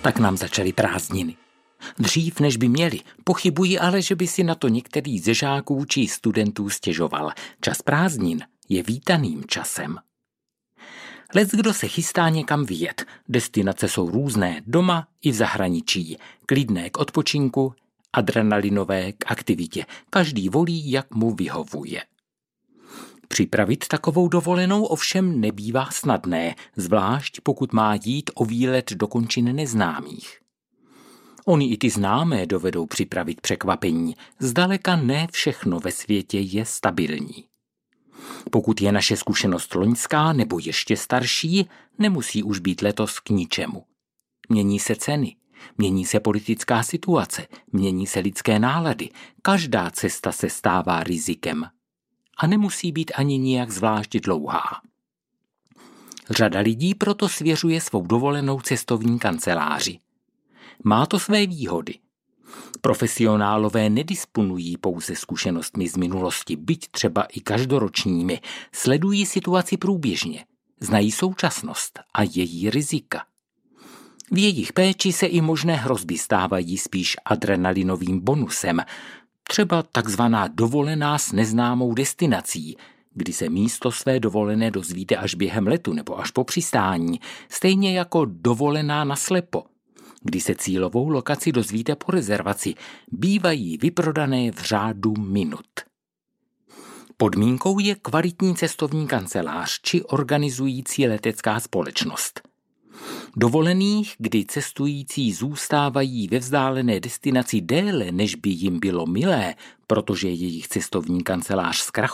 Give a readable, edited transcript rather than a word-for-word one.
Tak nám začaly prázdniny. Dřív, než by měli, pochybuji ale, že by si na to některý ze žáků či studentů stěžoval. Čas prázdnin je vítaným časem. Leckdo se chystá někam vyjet. Destinace jsou různé, doma i v zahraničí. Klidné k odpočinku, adrenalinové k aktivitě. Každý volí, jak mu vyhovuje. Připravit takovou dovolenou ovšem nebývá snadné, zvlášť pokud má jít o výlet do končin neznámých. Oni i ty známé dovedou připravit překvapení, zdaleka ne všechno ve světě je stabilní. Pokud je naše zkušenost loňská nebo ještě starší, nemusí už být letos k ničemu. Mění se ceny, mění se politická situace, mění se lidské nálady, každá cesta se stává rizikem. A nemusí být ani nijak zvlášť dlouhá. Řada lidí proto svěřuje svou dovolenou cestovní kanceláři. Má to své výhody. Profesionálové nedisponují pouze zkušenostmi z minulosti, byť třeba i každoročními, sledují situaci průběžně, znají současnost a její rizika. V jejich péči se i možné hrozby stávají spíš adrenalinovým bonusem, třeba takzvaná dovolená s neznámou destinací, kdy se místo své dovolené dozvíte až během letu nebo až po přistání, stejně jako dovolená naslepo, kdy se cílovou lokaci dozvíte po rezervaci, bývají vyprodané v řádu minut. Podmínkou je kvalitní cestovní kancelář či organizující letecká společnost. Dovolených, kdy cestující zůstávají ve vzdálené destinaci déle, než by jim bylo milé, protože jejich cestovní kancelář zkrachovala,